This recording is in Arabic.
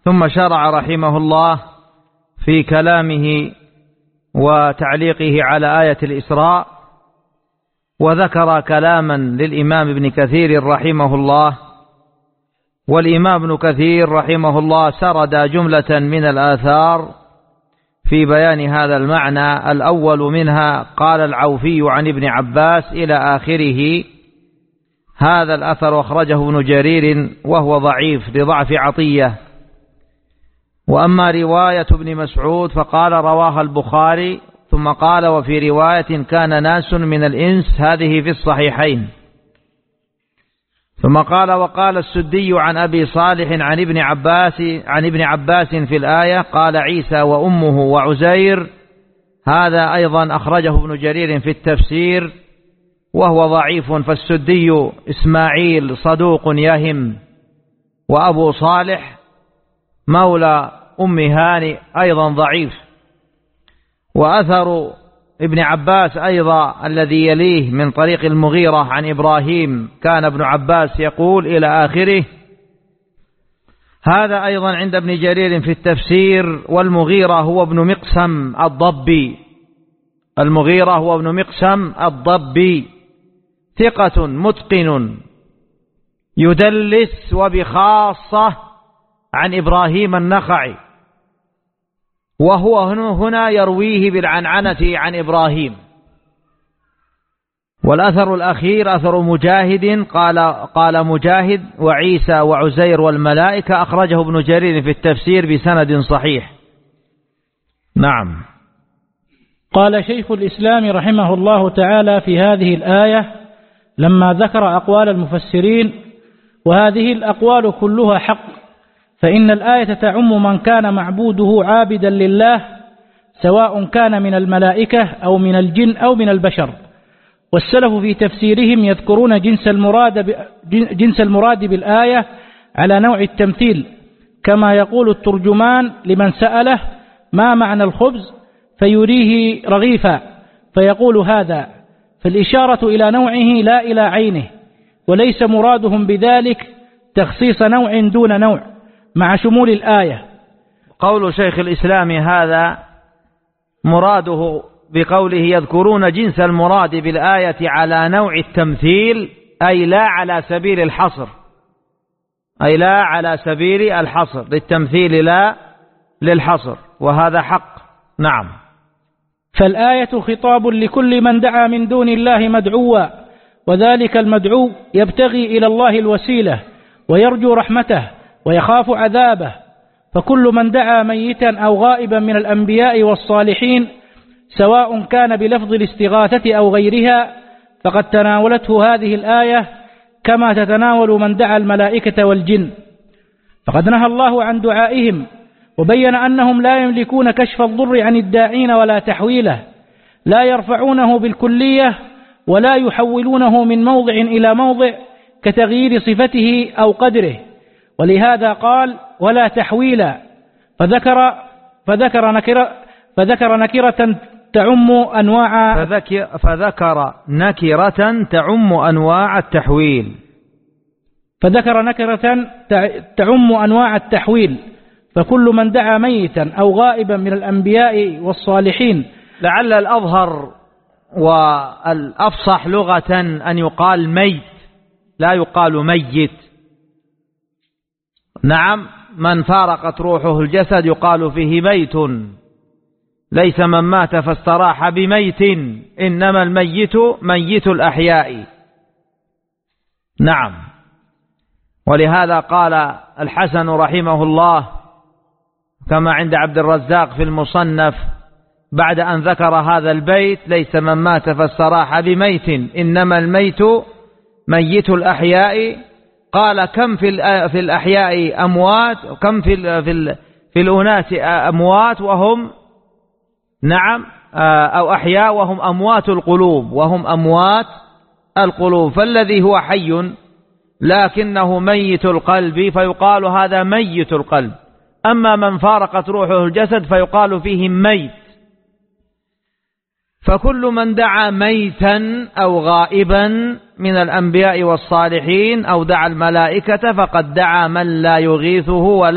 ثم شرع رحمه الله في كلامه وتعليقه على آية الإسراء، وذكر كلاما للإمام ابن كثير رحمه الله. والإمام ابن كثير رحمه الله سرد جملة من الآثار في بيان هذا المعنى. الأول منها قال العوفي عن ابن عباس إلى آخره. هذا الأثر أخرجه ابن جرير وهو ضعيف لضعف عطية. وأما رواية ابن مسعود فقال رواها البخاري، ثم قال وفي رواية كان ناس من الإنس، هذه في الصحيحين. ثم قال وقال السدي عن أبي صالح عن ابن عباس في الآية قال عيسى وأمه وعزير، هذا أيضا أخرجه ابن جرير في التفسير وهو ضعيف. فالسدي إسماعيل صدوق يهم، وأبو صالح مولى أم هاني أيضا ضعيف. وأثر ابن عباس أيضا الذي يليه من طريق المغيرة عن إبراهيم كان ابن عباس يقول إلى آخره، هذا أيضا عند ابن جرير في التفسير. والمغيرة هو ابن مقسم الضبي، المغيرة هو ابن مقسم الضبي، ثقة متقن يدلس، وبخاصة عن إبراهيم النخعي، وهو هنا يرويه بالعنعنة عن إبراهيم. والأثر الأخير أثر مجاهد قال مجاهد وعيسى وعزير والملائكة، أخرجه ابن جرير في التفسير بسند صحيح. نعم. قال شيخ الإسلام رحمه الله تعالى في هذه الآية لما ذكر أقوال المفسرين، وهذه الأقوال كلها حق، فإن الآية تعم من كان معبوده عابدا لله، سواء كان من الملائكة أو من الجن أو من البشر. والسلف في تفسيرهم يذكرون جنس المراد بالآية على نوع التمثيل، كما يقول الترجمان لمن سأله ما معنى الخبز فيريه رغيفا فيقول هذا، فالإشارة إلى نوعه لا إلى عينه، وليس مرادهم بذلك تخصيص نوع دون نوع مع شمول الآية. قول شيخ الإسلام هذا مراده بقوله يذكرون جنس المراد بالآية على نوع التمثيل، أي لا على سبيل الحصر، أي لا على سبيل الحصر، للتمثيل لا للحصر، وهذا حق. نعم. فالآية خطاب لكل من دعا من دون الله مدعوا، وذلك المدعو يبتغي إلى الله الوسيلة ويرجو رحمته ويخاف عذابه. فكل من دعا ميتا أو غائبا من الأنبياء والصالحين، سواء كان بلفظ الاستغاثة أو غيرها، فقد تناولته هذه الآية كما تتناول من دعا الملائكة والجن. فقد نهى الله عن دعائهم، وبين أنهم لا يملكون كشف الضر عن الداعين ولا تحويله، لا يرفعونه بالكلية ولا يحولونه من موضع إلى موضع كتغيير صفته أو قدره، ولهذا قال ولا تحويلا، فذكر نكرة تعم أنواع التحويل. فكل من دعا ميتا أو غائبا من الأنبياء والصالحين. لعل الأظهر والأفصح لغة أن يقال ميت، لا يقال ميت. نعم، من فارقت روحه الجسد يقال فيه ميت، ليس من مات فاستراح بميت، إنما الميت ميت الأحياء. نعم. ولهذا قال الحسن رحمه الله كما عند عبد الرزاق في المصنف بعد أن ذكر هذا البيت ليس من مات فاستراح بميت إنما الميت ميت الأحياء، قال كم في الأحياء أموات، كم في الأناس أموات وهم نعم أو أحياء وهم أموات القلوب، وهم أموات القلوب. فالذي هو حي لكنه ميت القلب فيقال هذا ميت القلب، أما من فارقت روحه الجسد فيقال فيه ميت. فكل من دعا ميتا أو غائبا من الأنبياء والصالحين أو دعا الملائكة فقد دعا من لا يغيثه ولا